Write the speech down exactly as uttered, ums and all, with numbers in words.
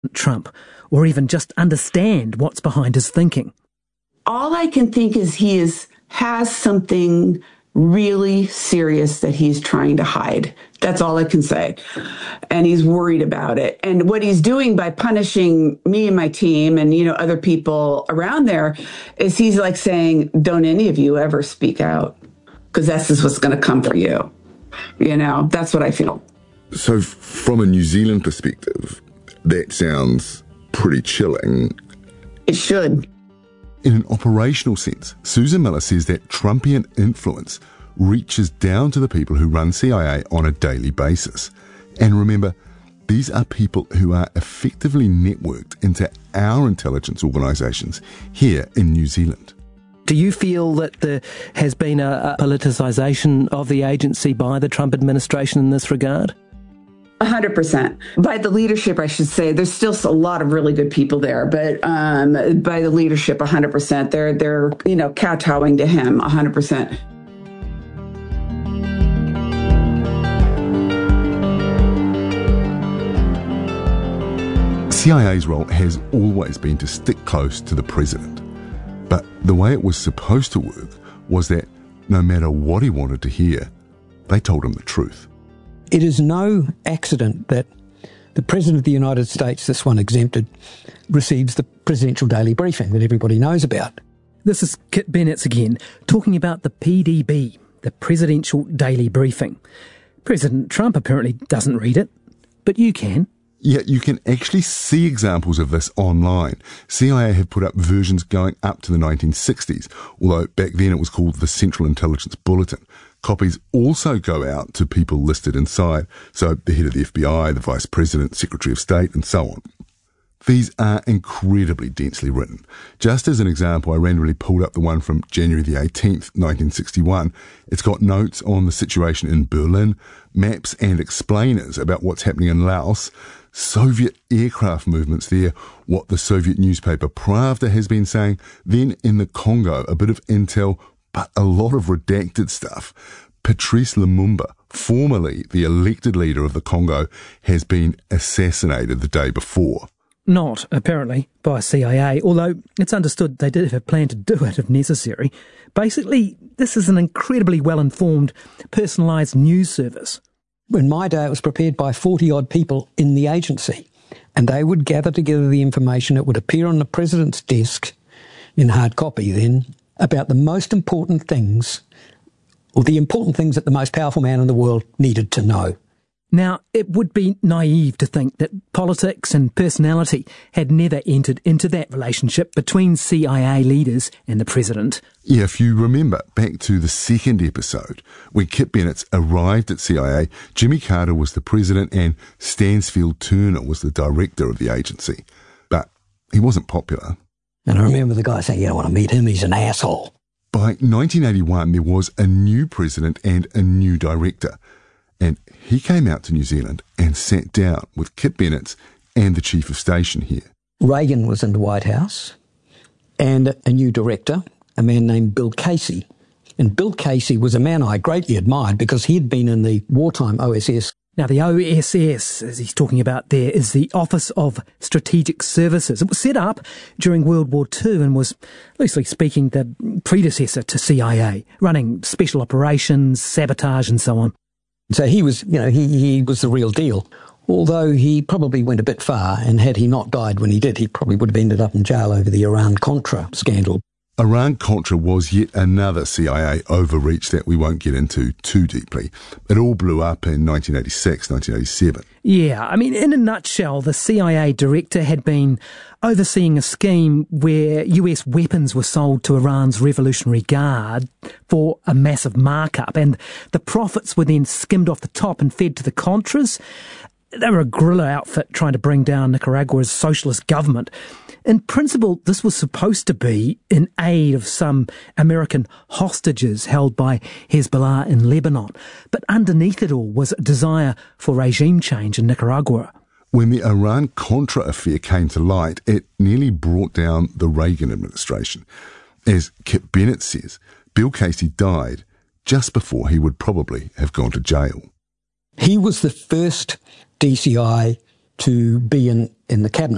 Trump, or even just understand what's behind his thinking. All I can think is he is has something really serious that he's trying to hide. That's all I can say. And he's worried about it. And what he's doing by punishing me and my team and, you know, other people around there is he's like saying, don't any of you ever speak out, because that's just what's going to come for you. You know, that's what I feel. So from a New Zealand perspective, that sounds pretty chilling. It should. In an operational sense, Susan Miller says that Trumpian influence reaches down to the people who run C I A on a daily basis. And remember, these are people who are effectively networked into our intelligence organisations here in New Zealand. Do you feel that there has been a, a politicisation of the agency by the Trump administration in this regard? A hundred percent. By the leadership, I should say. There's still a lot of really good people there, but um, by the leadership, a hundred percent. They're they're you know kowtowing to him, a hundred percent. C I A's role has always been to stick close to the president, but the way it was supposed to work was that no matter what he wanted to hear, they told him the truth. It is no accident that the President of the United States, this one exempted, receives the presidential daily briefing that everybody knows about. This is Kit Bennetts again, talking about the P D B, the Presidential Daily Briefing. President Trump apparently doesn't read it, but you can. Yeah, you can actually see examples of this online. C I A have put up versions going up to the nineteen sixties, although back then it was called the Central Intelligence Bulletin. Copies also go out to people listed inside, so the head of the F B I, the Vice President, Secretary of State, and so on. These are incredibly densely written. Just as an example, I randomly pulled up the one from January the eighteenth, nineteen sixty-one. It's got notes on the situation in Berlin, maps and explainers about what's happening in Laos, Soviet aircraft movements there, what the Soviet newspaper Pravda has been saying, then in the Congo, a bit of intel, but a lot of redacted stuff. Patrice Lumumba, formerly the elected leader of the Congo, has been assassinated the day before. Not, apparently, by C I A, although it's understood they did have a plan to do it if necessary. Basically, this is an incredibly well-informed, personalised news service. In my day, it was prepared by forty-odd people in the agency, and they would gather together the information. It would appear on the president's desk, in hard copy then, about the most important things, or the important things that the most powerful man in the world needed to know. Now, it would be naive to think that politics and personality had never entered into that relationship between C I A leaders and the president. Yeah, if you remember back to the second episode, when Kit Bennetts arrived at C I A, Jimmy Carter was the president and Stansfield Turner was the director of the agency. But he wasn't popular. And I remember the guy saying, you don't want to meet him, he's an asshole. By nineteen eighty-one, there was a new president and a new director. And he came out to New Zealand and sat down with Kit Bennetts and the chief of station here. Reagan was in the White House, and a new director, a man named Bill Casey. And Bill Casey was a man I greatly admired because he had been in the wartime O S S. Now, the O S S, as he's talking about there, is the Office of Strategic Services. It was set up during World War Two and was, loosely speaking, the predecessor to C I A, running special operations, sabotage and so on. So he was, you know, he, he was the real deal. Although he probably went a bit far, and had he not died when he did, he probably would have ended up in jail over the Iran-Contra scandal. Iran-Contra was yet another C I A overreach that we won't get into too deeply. It all blew up in nineteen eighty-six, nineteen eighty-seven. Yeah, I mean, in a nutshell, the C I A director had been overseeing a scheme where U S weapons were sold to Iran's Revolutionary Guard for a massive markup, and the profits were then skimmed off the top and fed to the Contras. They were a guerrilla outfit trying to bring down Nicaragua's socialist government. In principle, this was supposed to be in aid of some American hostages held by Hezbollah in Lebanon. But underneath it all was a desire for regime change in Nicaragua. When the Iran-Contra affair came to light, it nearly brought down the Reagan administration. As Kit Bennetts says, Bill Casey died just before he would probably have gone to jail. He was the first D C I to be in, in the cabinet.